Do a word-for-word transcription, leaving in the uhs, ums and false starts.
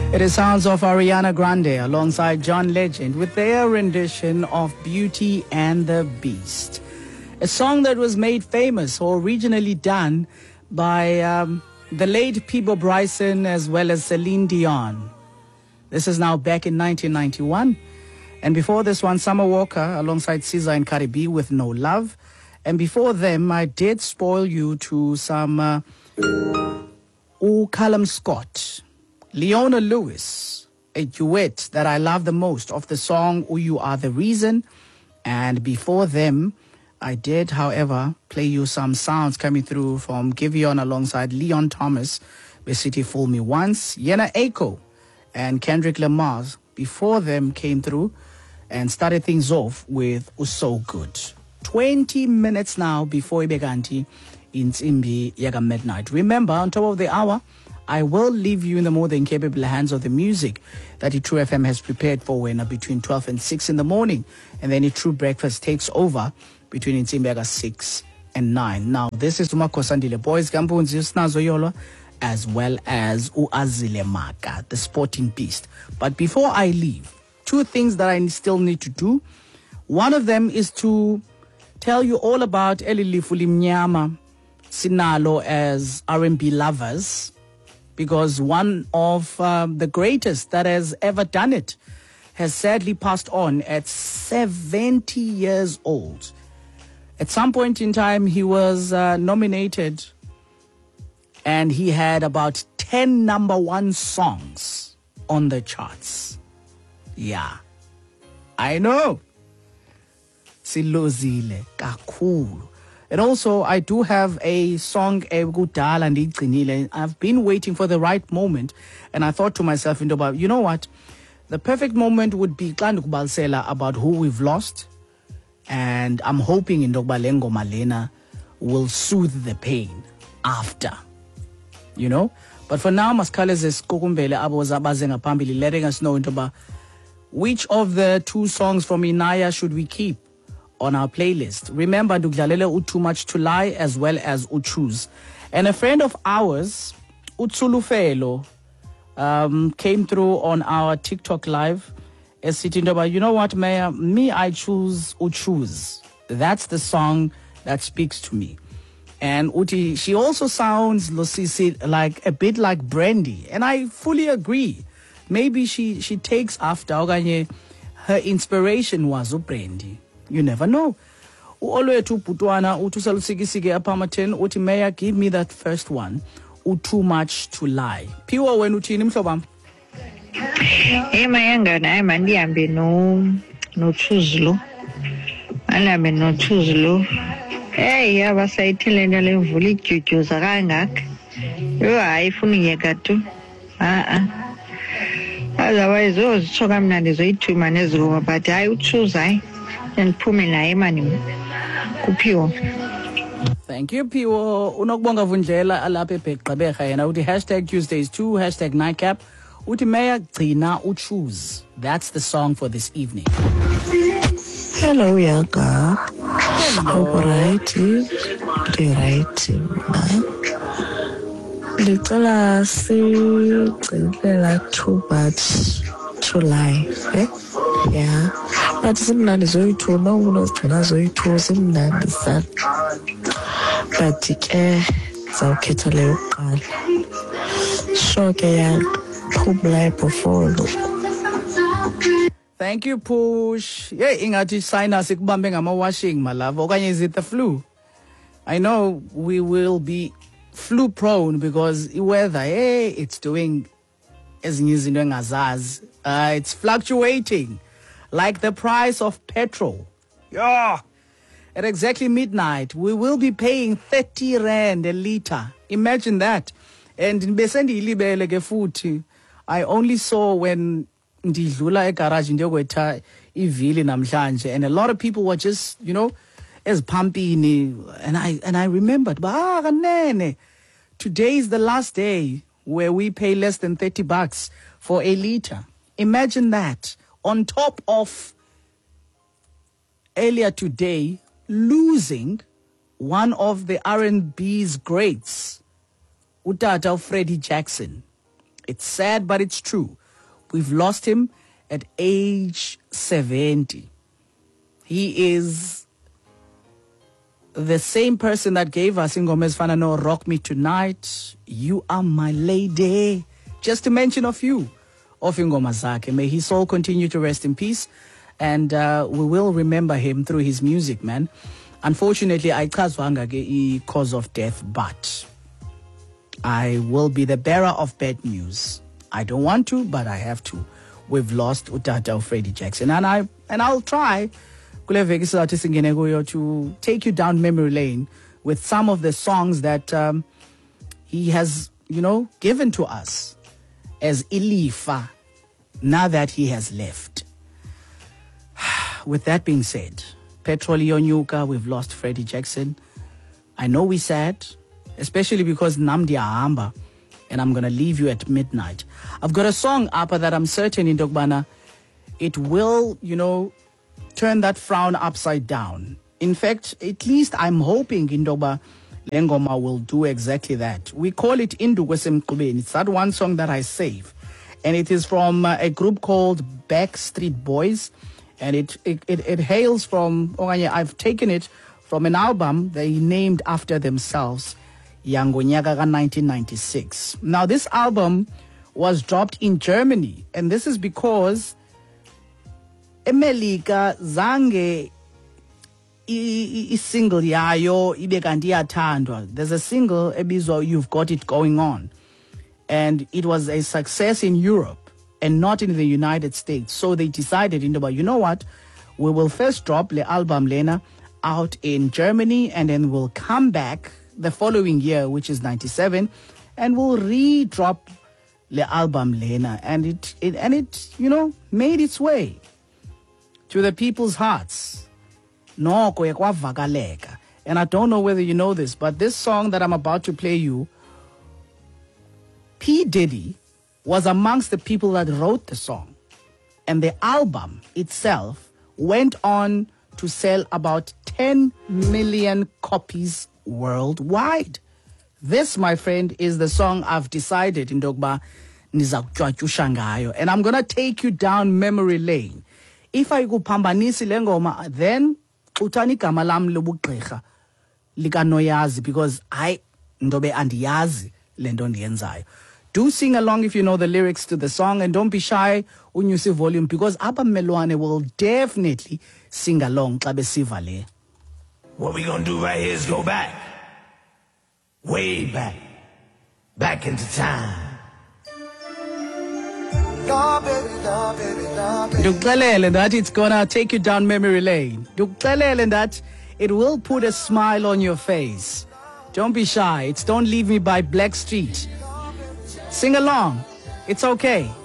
It is sounds of Ariana Grande alongside John Legend with their rendition of Beauty and the Beast. A song that was made famous or originally done by um, the late Peabo Bryson as well as Celine Dion. This is now back in nineteen ninety-one. And before this one, Summer Walker alongside Caesar and Cardi B with No Love. And before them, I did spoil you to some uh, O. Callum Scott, Leona Lewis, a duet that I love the most of the song "Oh You Are the Reason." And before them, I did, however, play you some sounds coming through from Giveon alongside Leon Thomas, with City Fool Me Once, Yena Aiko, and Kendrick Lamar. Before them came through and started things off with So Good. twenty minutes now before Ibeganti in Tsimbi Yaga Midnight. Remember, on top of the hour, I will leave you in the more than capable hands of the music that the True F M has prepared for when between twelve and six in the morning. And then the True Breakfast takes over between Ntimbiaga six and nine. Now, this is Umakosandile Boys, Gambunzi Snazo Yolo, as well as Uazile Maka, the sporting beast. But before I leave, two things that I still need to do. One of them is to tell you all about Elilifu Limnyama Sinalo as R and B lovers, because one of um, the greatest that has ever done it has sadly passed on at seventy years old. At some point in time, he was uh, nominated and he had about ten number one songs on the charts. Yeah, I know. Silozile kakhulu. And also, I do have a song, I've been waiting for the right moment. And I thought to myself, you know what? The perfect moment would be about who we've lost. And I'm hoping Indobalengo Malena will soothe the pain after. You know? But for now, Maskales is Kokumbele Abozabazenga Pambili letting us know into which of the two songs from Inaya should we keep on our playlist. Remember, Duglalele U Too Much to Lie as well as Uchoose. And a friend of ours, Utsulufelo, um, came through on our TikTok live as sitting about, you know what, Maya, me, I choose Uchoose. That's the song that speaks to me. And Uti, she also sounds, Losisi, like a bit like Brandy. And I fully agree. Maybe she, she takes after, her inspiration was Brandy. You never know. Always to Putwana, Utusalusigi Apamaten, Utimaya, give me that first one. U Too Much to Lie. Piwa when Utinim Sobam. Eh, my younger, I'm Andy, I'm no, no chooselo. And I'm no chooselo. Hey, I was a telling a little village to choose a rangak. You are iPhone Yagatu. Ah, otherwise, those Chogamna is way too many, but I would choose I. And Pumela Emanu Kupio. Thank you, Pio. Unokbonga Vunjela Alape Kabeha and Uti hashtag Tuesdays two, hashtag nightcap. Utimea Tina Uchoose. That's the song for this evening. Hello, Yaga. How right? The right. Little see like too bad to lie. Eh? Yeah. But simnandi zoyithu no unozigcina zoyithu simnandi sana. But ke zawukhetha leyo kuqala. So ke ya phumla ebhofolo. Thank you, Push. Yeah, ingathi sinus ikubambe ngama washing, my love. Okanye is it the flu? I know we will be flu prone because the weather, hey, it's doing ezinye izinto engazazi. Uh, it's fluctuating. Like the price of petrol. Yeah. At exactly midnight, we will be paying thirty rand a liter. Imagine that. And in Besendi Ilibele futhi, I only saw when ndidlula egarage ndiyogwetha ivili namhlanje, and a lot of people were just, you know, as pumping, and I and I remembered, bah, kanene. Today is the last day where we pay less than thirty bucks for a liter. Imagine that. On top of earlier today, losing one of the R and B's greats, Utata Freddie Jackson. It's sad, but it's true. We've lost him at age seventy. He is the same person that gave us ingoma ezifana no Rock Me Tonight, You Are My Lady, just to mention a few of ingoma zakhe. May his soul continue to rest in peace, and uh, we will remember him through his music, man. Unfortunately, ayichazwanga ke i-cause of death, but I will be the bearer of bad news. I don't want to, but I have to. We've lost Utata Freddie Jackson, and I and I'll try to take you down memory lane with some of the songs that um, he has, you know, given to us as ilifa now that he has left. With that being said, Petrol Yonyuka, we've lost Freddie Jackson. I know we're sad, especially because Namdi Ahamba, and I'm going to leave you at midnight. I've got a song, Apa, that I'm certain in Dogbana, it will, you know, turn that frown upside down. In fact, at least I'm hoping Indoba Lengoma will do exactly that. We call it Indu Kwesem Kubeni. It's that one song that I save. And it is from uh, a group called Backstreet Boys. And it, it, it, it hails from, oh, I've taken it from an album they named after themselves, Yango Nyagaga nineteen ninety-six. Now, this album was dropped in Germany. And this is because Emelika zange i single yayo ibe kanti iyathandwa. There's a single ebizwa You've Got It Going On, and it was a success in Europe and not in the United States. So they decided, you know what, we will first drop the album Lena out in Germany, and then we'll come back the following year, which is ninety-seven, and we'll re-drop the album Lena, and it, it and it you know made its way to the people's hearts. No, and I don't know whether you know this, but this song that I'm about to play you, P. Diddy was amongst the people that wrote the song. And the album itself went on to sell about ten million copies worldwide. This, my friend, is the song I've decided in Dogba Nizakuchwachusha ngayo. And I'm going to take you down memory lane. If I go pambanisi lengoma, then utani gama lam lobugqirha lika noyazi, because I ndobe andiyazi lento ndiyenzayo. Do sing along if you know the lyrics to the song, and don't be shy unyuse volume, because Abba Melwane will definitely sing along xa besiva le. What we gonna do right here is go back, way back, back into time. Dukelele that it's gonna take you down memory lane. Dukelele that it will put a smile on your face. Don't be shy. It's Don't Leave Me by Blackstreet. Sing along. It's okay.